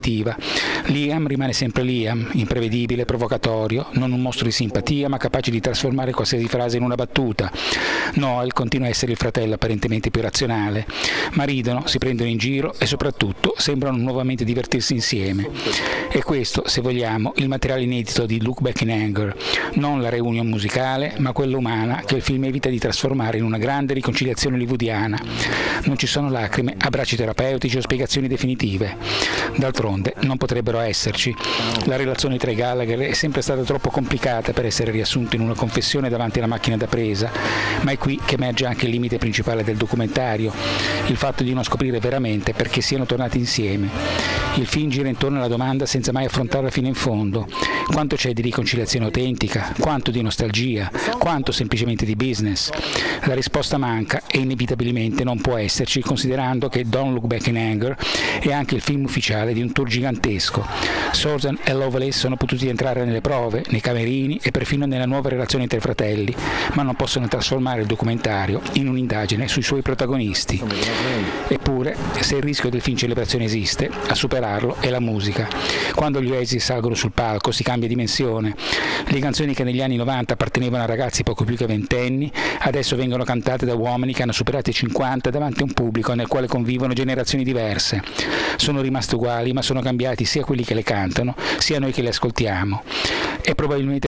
Liam rimane sempre Liam, imprevedibile, provocatorio, non un mostro di simpatia, ma capace di trasformare qualsiasi frase in una battuta. Noel continua a essere il fratello apparentemente più razionale, ma ridono, si prendono in giro e soprattutto sembrano nuovamente divertirsi insieme. E questo, se vogliamo, il materiale inedito di Look Back in Anger, non la reunion musicale, ma quella umana che il film evita di trasformare in una grande riconciliazione hollywoodiana. Non ci sono lacrime, abbracci terapeutici o spiegazioni definitive. D'altronde non potrebbero esserci. La relazione tra i Gallagher è sempre stata troppo complicata per essere riassunta in una confessione davanti alla macchina da presa, ma è qui che emerge anche il limite principale del documentario, il fatto di non scoprire veramente perché siano tornati insieme. Il film gira intorno alla domanda senza mai affrontarla fino in fondo. Quanto c'è di riconciliazione autentica? Quanto di nostalgia? Quanto semplicemente di business? La risposta manca e inevitabilmente non può esserci, considerando che Don't Look Back in Anger è anche il film ufficiale di un tour gigantesco. Sorsen e Lovelace sono potuti entrare nelle prove, nei camerini e perfino nella nuova relazione tra i fratelli, ma non possono trasformare il documentario in un'indagine sui suoi protagonisti. Eppure, se il rischio del film celebrazione esiste, a superarlo è la musica. Quando gli Oasis salgono sul palco si cambia dimensione. Le canzoni che negli anni 90 appartenevano a ragazzi poco più che ventenni, adesso vengono cantate da uomini che hanno superato i 50 davanti a un pubblico nel quale convivono generazioni diverse. Sono rimaste uguali, ma sono cambiati sia quelli che le cantano, sia noi che le ascoltiamo. E probabilmente